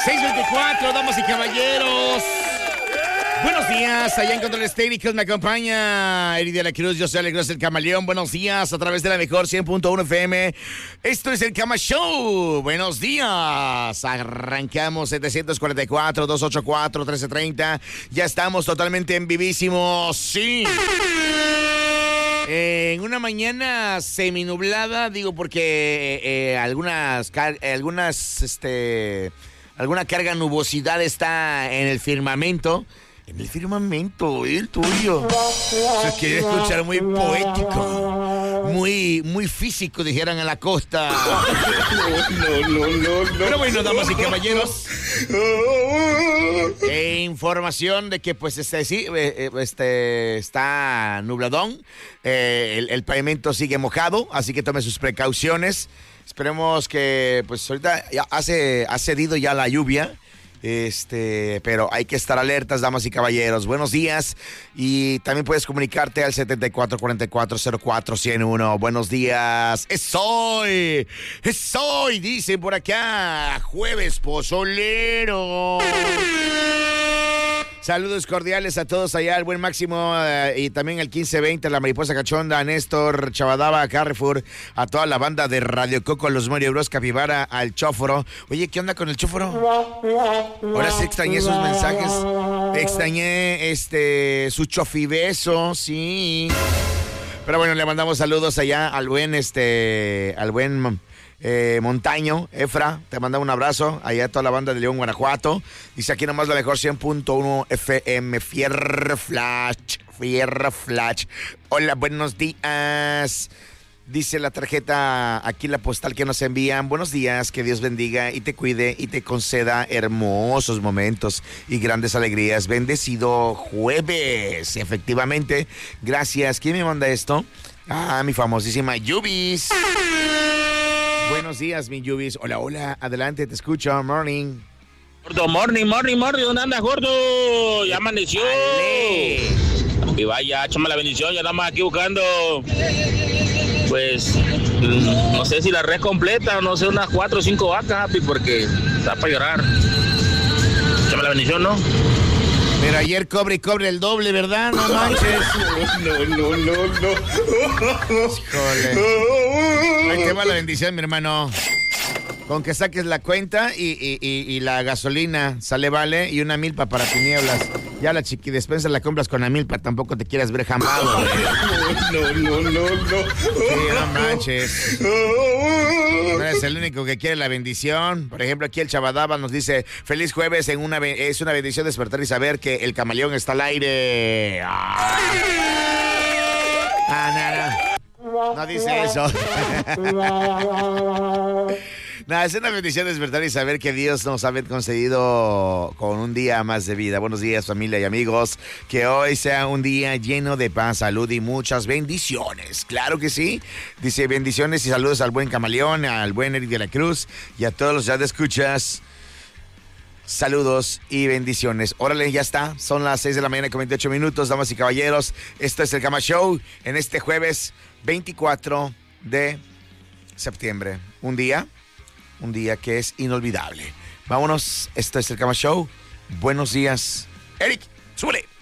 6:24, damas y caballeros. Buenos días, allá en Controles Técnicos me acompaña Eri de la Cruz, yo soy Alex el Camaleón. Buenos días a través de la mejor 100.1 FM. Esto es el Cama Show. Buenos días. Arrancamos 744-284-1330. Ya estamos totalmente en vivísimo. Sí. En una mañana seminublada, digo porque alguna carga nubosidad está en el firmamento. En el firmamento, el tuyo. Se quiere escuchar muy poético, muy físico, dijeran en la costa. No. Pero bueno, damas y caballeros, información de que pues está nubladón, el pavimento sigue mojado, así que tome sus precauciones. Esperemos que pues ahorita ya ha cedido ya la lluvia. Pero hay que estar alertas, damas y caballeros. Buenos días. Y también puedes comunicarte al 7444041001. Buenos días. Es hoy, dicen por acá. Jueves pozolero. Saludos cordiales a todos allá, al buen Máximo y también el 1520, la Mariposa Cachonda, a Néstor, Chavadaba, a Carrefour, a toda la banda de Radio Coco, a los Mario Bros, Capibara, al Chóforo. Oye, ¿qué onda con el Chóforo? Ahora sí extrañé sus mensajes, extrañé su chofibeso, sí. Pero bueno, le mandamos saludos allá al buen Montaño, Efra, te manda un abrazo, allá a toda la banda de León, Guanajuato. Dice aquí nomás la mejor 100.1 FM, Fierro Flash. Hola, buenos días. Dice la tarjeta, aquí la postal que nos envían. Buenos días, que Dios bendiga y te cuide y te conceda hermosos momentos y grandes alegrías. Bendecido jueves, efectivamente. Gracias. ¿Quién me manda esto? Mi famosísima Yubis. Buenos días, mi Yubis. Hola, adelante, te escucho. Morning. Gordo, morning. ¿Dónde andas, gordo? Ya amaneció. Dale. Y vaya, échame la bendición, ya estamos aquí buscando. Pues, no sé si la red completa, no sé, unas 4 o 5 vacas, Happy, porque está para llorar. Échame la bendición, ¿no? Pero ayer cobre el doble, ¿verdad? No manches. No. Híjole. Ahí te va la bendición, mi hermano. Con que saques la cuenta y la gasolina sale vale y una milpa para tinieblas. Ya la chiquidespensa la compras con la milpa, tampoco te quieras ver jambado. No. Sí, no manches. No eres el único que quiere la bendición. Por ejemplo, aquí el Chavadaba nos dice: feliz jueves, es una bendición despertar y saber que el camaleón está al aire. No dice eso. No, es una bendición despertar y saber que Dios nos ha concedido con un día más de vida. Buenos días, familia y amigos. Que hoy sea un día lleno de paz, salud y muchas bendiciones. Claro que sí. Dice bendiciones y saludos al buen Camaleón, al buen Eric de la Cruz y a todos los ya de escuchas. Saludos y bendiciones. Órale, ya está. Son las 6 de la mañana con 28 minutos, damas y caballeros. Esto es el Cama Show en este jueves 24 de septiembre. Un día que es inolvidable. Vámonos, esto es el Cama Show. Buenos días. Eric, súbele.